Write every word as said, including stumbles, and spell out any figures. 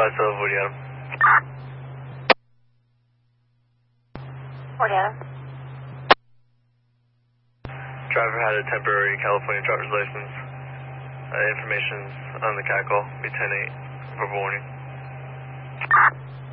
five seven, Woody Adam. Woody Adam. Driver had a temporary California driver's license. Uh, information's on the C A C L. Be ten eight. Verbal warning.